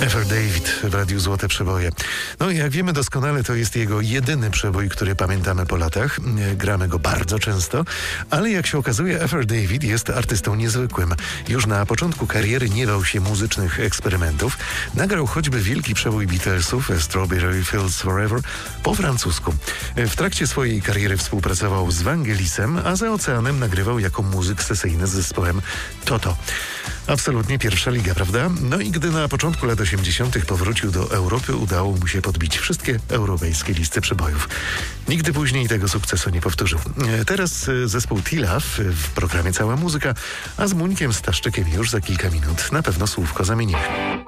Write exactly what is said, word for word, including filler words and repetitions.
Ever David w Radiu Złote Przeboje. No i jak wiemy doskonale, to jest jego jedyny przebój, który pamiętamy po latach. Gramy go bardzo często, ale jak się okazuje, Ever David jest artystą niezwykłym. Już na początku kariery nie bał się muzycznych eksperymentów. Nagrał choćby wielki przebój Beatlesów Strawberry Fields Forever po francusku. W trakcie swojej kariery współpracował z Vangelisem, a za oceanem nagrywał jako muzyk sesyjny z zespołem Toto. Absolutnie pierwsza liga, prawda? No i gdy na początku lat osiemdziesiątych powrócił do Europy, udało mu się podbić wszystkie europejskie listy przebojów. Nigdy później tego sukcesu nie powtórzył. Teraz zespół T-Love w programie Cała Muzyka, a z Muńkiem Staszczykiem już za kilka minut na pewno słówko zamienimy.